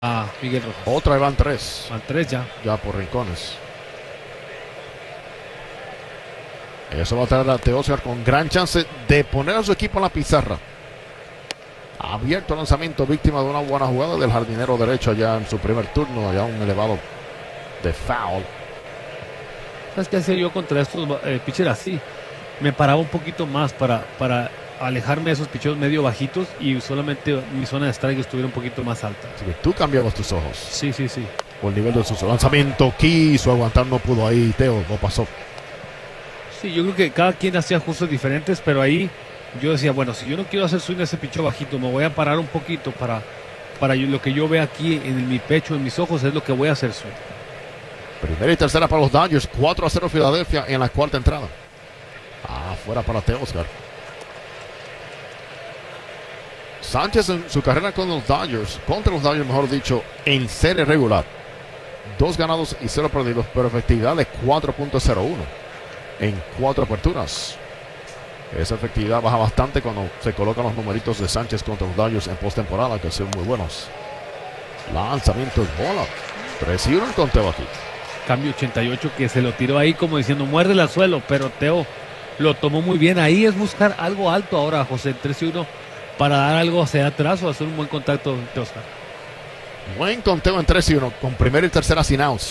a Miguel Rojas. Otra y van 3. Van 3 ya. Ya por rincones. Eso va a traer a Teóscar con gran chance de poner a su equipo en la pizarra. Abierto lanzamiento, víctima de una buena jugada del jardinero derecho allá en su primer turno, allá un elevado de foul. ¿Sabes qué hacía yo contra estos pitchers así? Me paraba un poquito más para alejarme de esos pitchers medio bajitos y solamente mi zona de strike estuviera un poquito más alta. Así que tú cambiabas tus ojos. Sí. Por el nivel de su lanzamiento, quiso aguantar, no pudo ahí, Teo, no pasó. Sí, yo creo que cada quien hacía ajustes diferentes, pero ahí yo decía, bueno, si yo no quiero hacer swing de ese picheo bajito, me voy a parar un poquito para lo que yo vea aquí en mi pecho, en mis ojos, es lo que voy a hacer swing. Primera y tercera para los Dodgers, 4-0 Filadelfia en la cuarta entrada. Afuera para Teóscar. Sánchez en su carrera con los Dodgers, contra los Dodgers, mejor dicho, en serie regular. 2 ganados y 0 perdidos, pero efectividad de 4.01 en 4 aperturas. Esa efectividad baja bastante cuando se colocan los numeritos de Sánchez contra los Dodgers en postemporada, que son muy buenos. Lanzamientos, bola. 3-1 el conteo aquí. Cambio 88 que se lo tiró ahí como diciendo muérdele al suelo, pero Teo lo tomó muy bien. Ahí es buscar algo alto ahora, José, 3-1 para dar algo hacia atrás o hacer un buen contacto de Oscar. Buen conteo en 3-1 con primera y tercera sin outs.